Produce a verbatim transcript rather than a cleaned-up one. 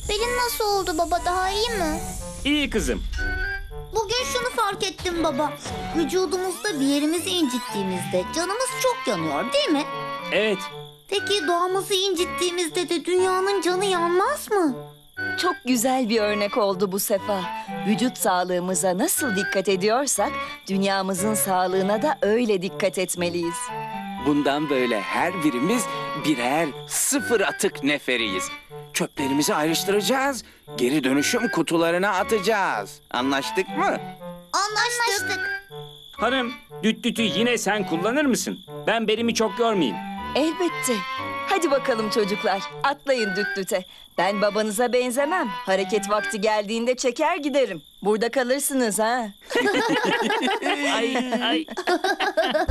Belin nasıl oldu baba, daha iyi mi? İyi kızım. Bugün şunu fark ettim baba. Vücudumuzda bir yerimizi incittiğimizde canımız çok yanıyor değil mi? Evet. Peki doğamızı incittiğimizde de dünyanın canı yanmaz mı? Çok güzel bir örnek oldu bu Sefa. Vücut sağlığımıza nasıl dikkat ediyorsak, dünyamızın sağlığına da öyle dikkat etmeliyiz. Bundan böyle her birimiz birer sıfır atık neferiyiz. Çöplerimizi ayrıştıracağız, geri dönüşüm kutularına atacağız. Anlaştık mı? Anlaştık. Hanım, düt dütü yine sen kullanır mısın? Ben belimi çok yormayayım. Elbette. Hadi bakalım çocuklar, atlayın düt düte. Ben babanıza benzemem. Hareket vakti geldiğinde çeker giderim. Burada kalırsınız ha. Ay ay.